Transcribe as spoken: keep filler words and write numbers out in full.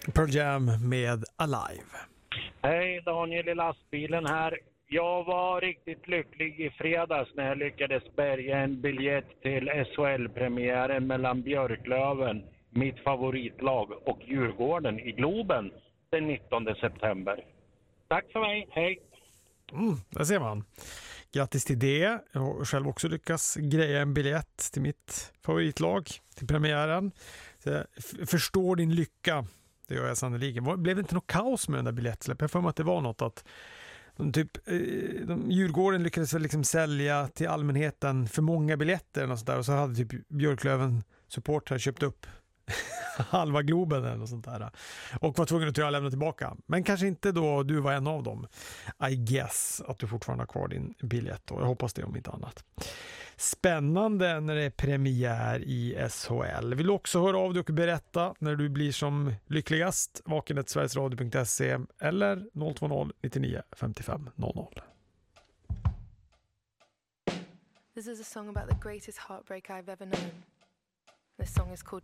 Pearl Jam med Alive. Hej, Daniel i lastbilen här. Jag var riktigt lycklig i fredags när jag lyckades bärga en biljett till S H L-premiären mellan Björklöven, mitt favoritlag, och Djurgården i Globen den nittonde september. Tack för mig, hej! Mm, där ser man. Grattis till det. Jag har själv också lyckats greja en biljett till mitt favoritlag till premiären. Så jag f- förstår din lycka. Det gör jag sannoliken. Blev det inte något kaos med den där biljettsläpp? Jag får mig att det var något att de typ, eh, de, Djurgården lyckades väl liksom sälja till allmänheten för många biljetter och, så där, och så hade typ Björklöven supportrar köpt upp halva Globen eller något sånt där och var tvungen att jag lämna tillbaka. Men kanske inte då du var en av dem. I guess att du fortfarande har kvar din biljett och jag hoppas det om inte annat. Spännande när det är premiär i S H L. Vill du också höra av dig och berätta när du blir som lyckligast? vakenet sverigesradio punkt se eller noll två noll nittionio femtiofem noll noll. This is a song about the greatest heartbreak I've ever known. This song is called